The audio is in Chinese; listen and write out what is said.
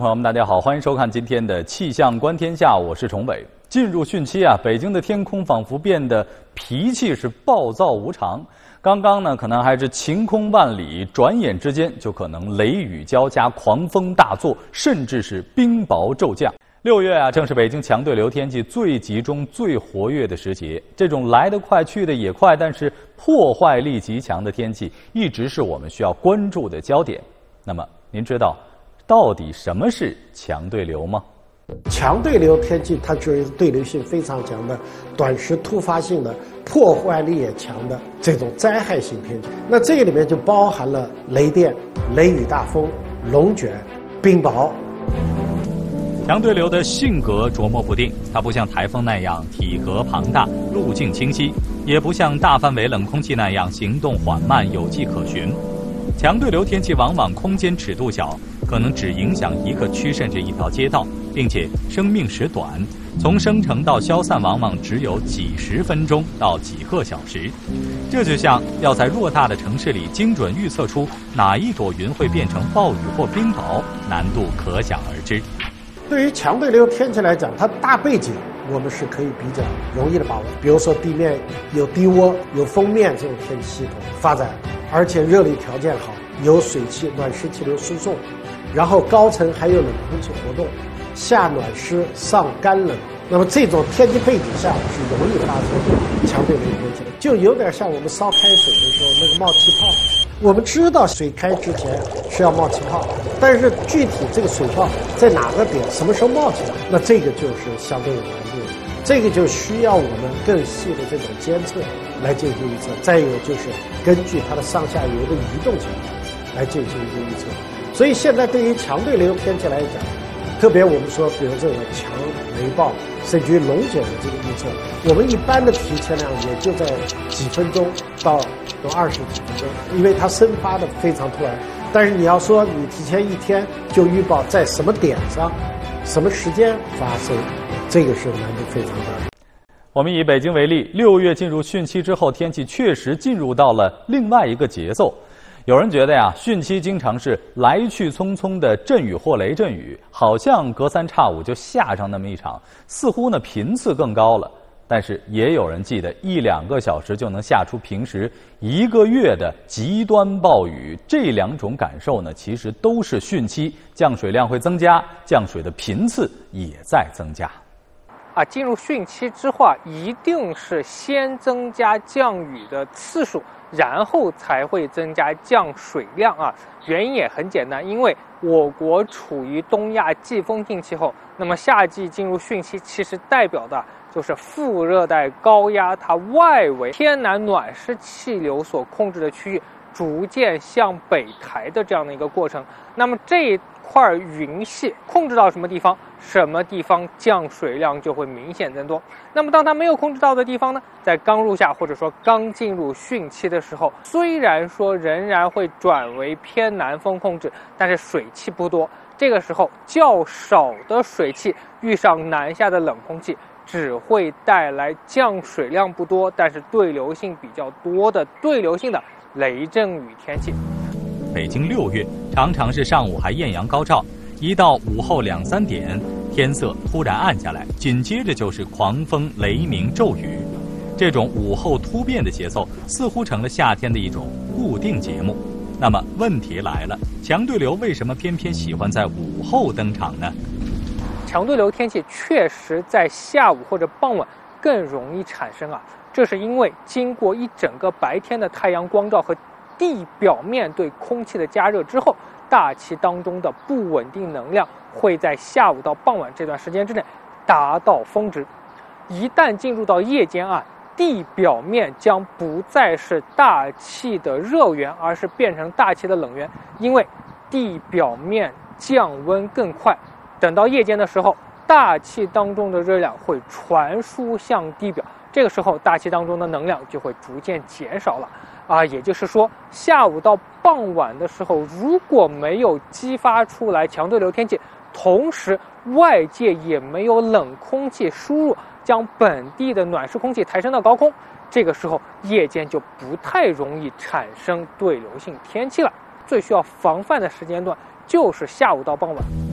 朋友们，大家好，欢迎收看今天的气象观天下，我是崇伟。进入汛期啊，北京的天空仿佛变得脾气是暴躁无常。刚刚呢，可能还是晴空万里，转眼之间就可能雷雨交加，狂风大作，甚至是冰雹骤降。6月啊，正是北京强对流天气最集中、最活跃的时节。这种来得快、去得也快，但是破坏力极强的天气，一直是我们需要关注的焦点。那么，您知道到底什么是强对流吗？ 强对流天气，它就是对流性非常强的、短时突发性的、破坏力也强的这种灾害性天气。那这个里面就包含了雷电、雷雨大风、龙卷、冰雹。 强对流的性格琢磨不定，它不像台风那样体格庞大、路径清晰，也不像大范围冷空气那样行动缓慢、有迹可循。强对流天气往往空间尺度小，可能只影响一个区甚至一条街道，并且生命时短，从生成到消散往往只有几十分钟到几个小时。这就像要在偌大的城市里精准预测出哪一朵云会变成暴雨或冰雹，难度可想而知。 对于强对流天气来讲，它大背景我们是可以比较容易的把握，比如说地面有低涡、有锋面这种天气系统发展，而且热力条件好，有水汽、暖湿气流输送，然后高层还有冷空气活动，下暖湿，上干冷。那么这种天气背景下是容易发生强对流天气的，就有点像我们烧开水的时候那个冒气泡。我们知道水开之前是要冒气泡，但是具体这个水泡在哪个点、什么时候冒起来，那这个就是相对有难度的。这个就需要我们更细的这种监测来进行预测。再有就是根据它的上下游的移动情况来进行一个预测。所以现在对于强对流天气来讲，特别我们说，比如这种强雷暴甚至于龙卷的这个预测，我们一般的提前量也就在几分钟到20几分钟，因为它生发的非常突然。但是你要说你提前一天就预报在什么点上、什么时间发生，这个是难度非常大的。 我们以北京为例，6月进入汛期之后，天气确实进入到了另外一个节奏。有人觉得呀，汛期经常是来去匆匆的阵雨或雷阵雨，好像隔三差五就下上那么一场，似乎呢频次更高了。但是也有人记得1-2个小时就能下出平时1个月的极端暴雨，这两种感受呢，其实都是汛期，降水量会增加，降水的频次也在增加。 进入汛期之后一定是先增加降雨的次数，然后才会增加降水量原因也很简单，因为我国处于东亚季风性气候，那么夏季进入汛期，其实代表的就是副热带高压它外围天南暖湿气流所控制的区域逐渐向北抬的这样的一个过程。那么这一块云系控制到什么地方，什么地方降水量就会明显增多。那么当它没有控制到的地方呢，在刚入夏或者说刚进入汛期的时候，虽然说仍然会转为偏南风控制，但是水汽不多。这个时候较少的水汽遇上南下的冷空气，只会带来降水量不多但是对流性比较多的对流性的雷阵雨天气。 北京6月常常是上午还艳阳高照，一到午后2-3点，天色突然暗下来，紧接着就是狂风、雷鸣、骤雨。这种午后突变的节奏，似乎成了夏天的一种固定节目。那么问题来了，强对流为什么偏偏喜欢在午后登场呢？ 强对流天气确实在下午或者傍晚更容易产生这是因为经过一整个白天的太阳光照和地表面对空气的加热之后，大气当中的不稳定能量会在下午到傍晚这段时间之内达到峰值。一旦进入到夜间地表面将不再是大气的热源，而是变成大气的冷源，因为地表面降温更快。等到夜间的时候，大气当中的热量会传输向地表，这个时候大气当中的能量就会逐渐减少了也就是说，下午到傍晚的时候，如果没有激发出来强对流天气，同时外界也没有冷空气输入，将本地的暖湿空气抬升到高空，这个时候夜间就不太容易产生对流性天气了。最需要防范的时间段就是下午到傍晚。